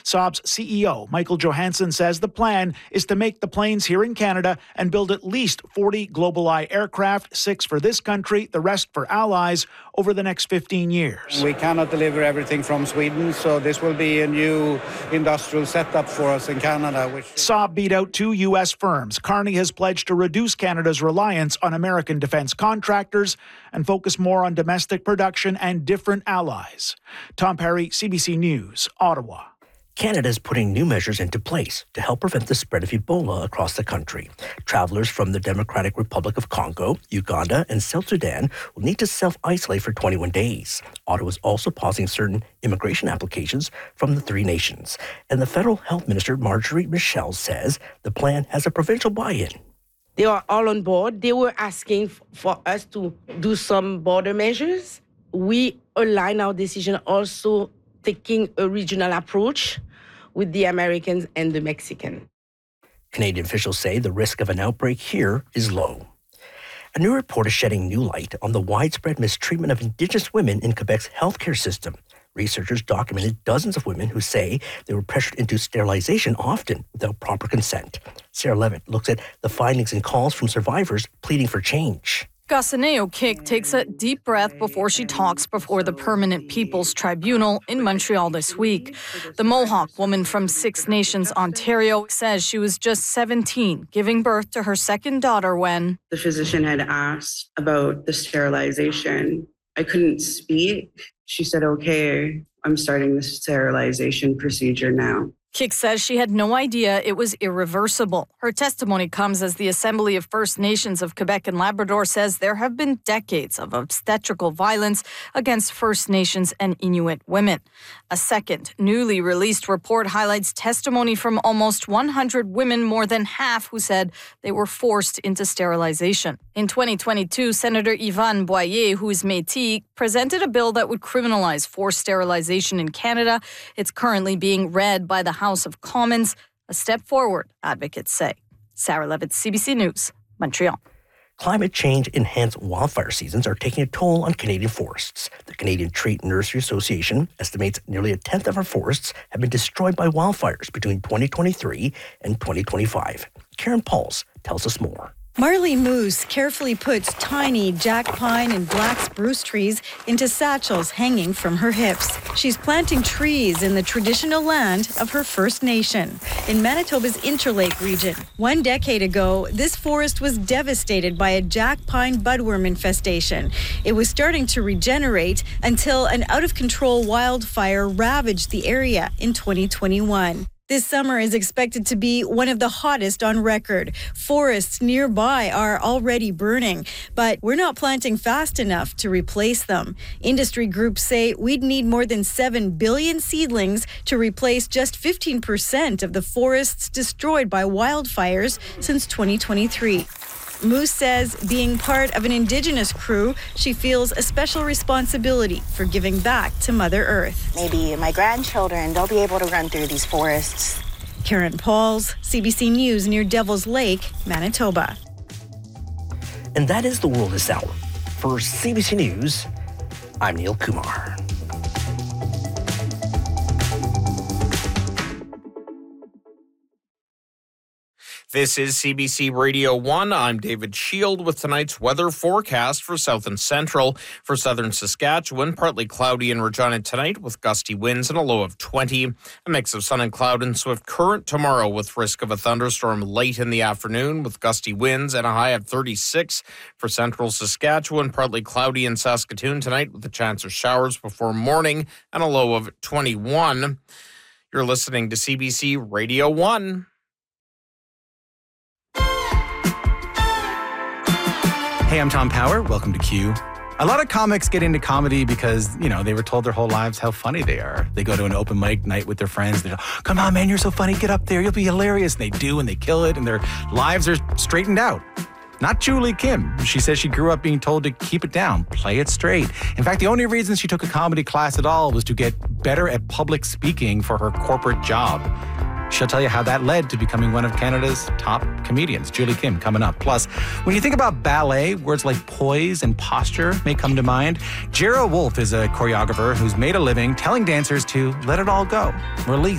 Saab's CEO, Michael Johansson, says the plan is to make the planes here in Canada and build at least 40 GlobalEye aircraft, 6 for this country, the rest for allies, over the next 15 years. We cannot deliver everything from Sweden, so this will be a new industrial setup for us in Canada. Saab beat out 2 U.S. firms. Carney has pledged to reduce Canada's reliance on American defense contractors and focus more on domestic production and different allies. Tom Perry, CBC News, Ottawa. Canada is putting new measures into place to help prevent the spread of Ebola across the country. Travelers from the Democratic Republic of Congo, Uganda, and South Sudan will need to self-isolate for 21 days. Ottawa is also pausing certain immigration applications from the 3 nations. And the federal health minister, Marjorie Michel, says the plan has a provincial buy-in. They are all on board. They were asking for us to do some border measures. We align our decision also taking a regional approach with the Americans and the Mexican. Canadian officials say the risk of an outbreak here is low. A new report is shedding new light on the widespread mistreatment of Indigenous women in Quebec's healthcare system. Researchers documented dozens of women who say they were pressured into sterilization, often without proper consent. Sarah Levitt looks at the findings and calls from survivors pleading for change. Gasaneo Kik takes a deep breath before she talks before the Permanent People's Tribunal in Montreal this week. The Mohawk woman from Six Nations, Ontario, says she was just 17, giving birth to her second daughter when the physician had asked about the sterilization. I couldn't speak. She said, "Okay, I'm starting the sterilization procedure now." Kik says she had no idea it was irreversible. Her testimony comes as the Assembly of First Nations of Quebec and Labrador says there have been decades of obstetrical violence against First Nations and Inuit women. A second, newly released report highlights testimony from almost 100 women, more than half who said they were forced into sterilization. In 2022, Senator Yvonne Boyer, who is Métis, presented a bill that would criminalize forced sterilization in Canada. It's currently being read by the House of Commons, a step forward, advocates say. Sarah Levitt, CBC News, Montreal. Climate change-enhanced wildfire seasons are taking a toll on Canadian forests. The Canadian Tree Nursery Association estimates nearly a tenth of our forests have been destroyed by wildfires between 2023 and 2025. Karen Pauls tells us more. Marley Moose carefully puts tiny jack pine and black spruce trees into satchels hanging from her hips. She's planting trees in the traditional land of her First Nation in Manitoba's Interlake region. 1 decade ago, this forest was devastated by a jack pine budworm infestation. It was starting to regenerate until an out-of-control wildfire ravaged the area in 2021. This summer is expected to be one of the hottest on record. Forests nearby are already burning, but we're not planting fast enough to replace them. Industry groups say we'd need more than 7 billion seedlings to replace just 15% of the forests destroyed by wildfires since 2023. Moose says being part of an Indigenous crew, she feels a special responsibility for giving back to Mother Earth. Maybe my grandchildren, they'll be able to run through these forests. Karen Pauls, CBC News near Devil's Lake, Manitoba. And that is the world this hour. For CBC News, I'm Neil Kumar. This is CBC Radio 1. I'm David Shield with tonight's weather forecast for south and central. For southern Saskatchewan, partly cloudy and Regina tonight with gusty winds and a low of 20. A mix of sun and cloud and swift current tomorrow with risk of a thunderstorm late in the afternoon with gusty winds and a high of 36. For central Saskatchewan, partly cloudy in Saskatoon tonight with a chance of showers before morning and a low of 21. You're listening to CBC Radio 1. Hey, I'm Tom Power. Welcome to Q. A lot of comics get into comedy because, they were told their whole lives how funny they are. They go to an open mic night with their friends. They go, "Come on, man, you're so funny. Get up there. You'll be hilarious." And they do, and they kill it, and their lives are straightened out. Not Julie Kim. She says she grew up being told to keep it down, play it straight. In fact, the only reason she took a comedy class at all was to get better at public speaking for her corporate job. She'll tell you how that led to becoming one of Canada's top comedians. Julie Kim coming up. Plus, when you think about ballet, words like poise and posture may come to mind. Jera Wolf is a choreographer who's made a living telling dancers to let it all go, release.